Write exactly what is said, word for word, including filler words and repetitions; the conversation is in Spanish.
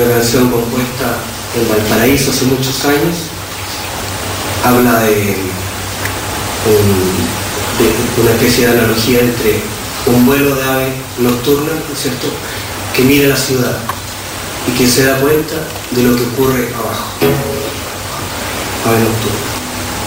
una canción compuesta en Valparaíso hace muchos años. Habla de, un, de una especie de analogía entre un vuelo de ave nocturna, ¿no es cierto?, que mira la ciudad y que se da cuenta de lo que ocurre abajo. Ave nocturna.